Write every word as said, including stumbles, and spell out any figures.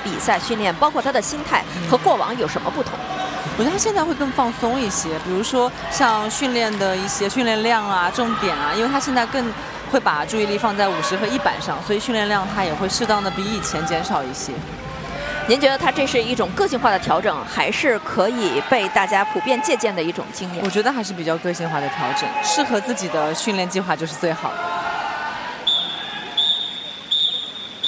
比赛训练，包括他的心态和过往有什么不同？ 我觉得他现在会更放松一些，比如说像训练的一些训练量啊、重点啊，因为他现在更会把注意力放在五十和一百上，所以训练量他也会适当的比以前减少一些。 您觉得它这是一种个性化的调整，还是可以被大家普遍借鉴的一种经验？ 我觉得还是比较个性化的调整，适合自己的训练计划就是最好的。